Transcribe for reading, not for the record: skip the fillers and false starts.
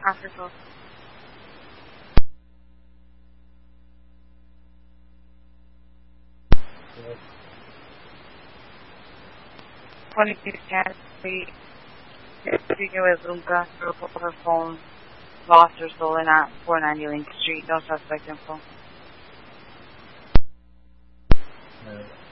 After 12. 26 Kansas Street. Speaking with Lunka, report her phone lost or stolen at 490 Link Street. No suspect info.